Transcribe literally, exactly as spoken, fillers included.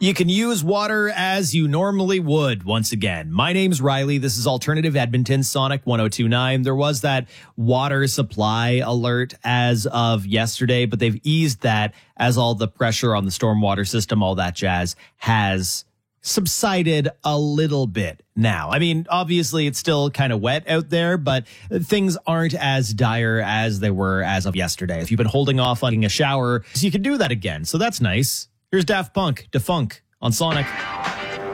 You can use water as you normally would. Once again, my name's Riley. This is Alternative Edmonton, Sonic one oh two point nine. There was that water supply alert as of yesterday, but they've eased that as all the pressure on the stormwater system, all that jazz, has subsided a little bit now. I mean, obviously it's still kind of wet out there, but things aren't as dire as they were as of yesterday. If you've been holding off on getting a shower, so you can do that again. So that's nice. Here's Daft Punk, Defunk on Sonic.